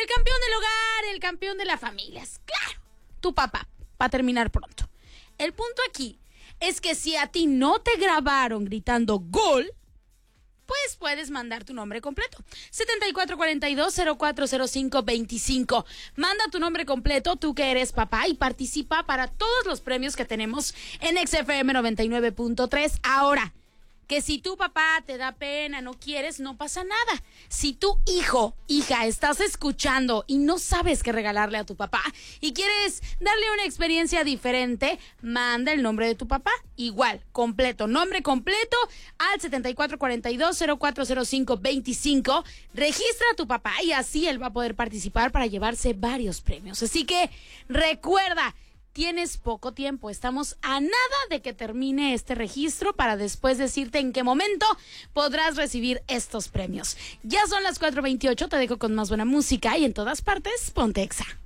campeón del hogar, el campeón de las familias. Claro, tu papá, para terminar pronto. El punto aquí es que si a ti no te grabaron gritando gol, pues puedes mandar tu nombre completo. 7442-040525. Manda tu nombre completo, tú que eres papá, y participa para todos los premios que tenemos en XFM 99.3. Ahora, que si tu papá te da pena, no quieres, no pasa nada. Si tu hijo, hija, estás escuchando y no sabes qué regalarle a tu papá y quieres darle una experiencia diferente, manda el nombre de tu papá, igual, completo, nombre completo al 7442-040525. Registra a tu papá y así él va a poder participar para llevarse varios premios. Así que recuerda, tienes poco tiempo, estamos a nada de que termine este registro para después decirte en qué momento podrás recibir estos premios. Ya son las 4:28, te dejo con más buena música y en todas partes, ponte Exa.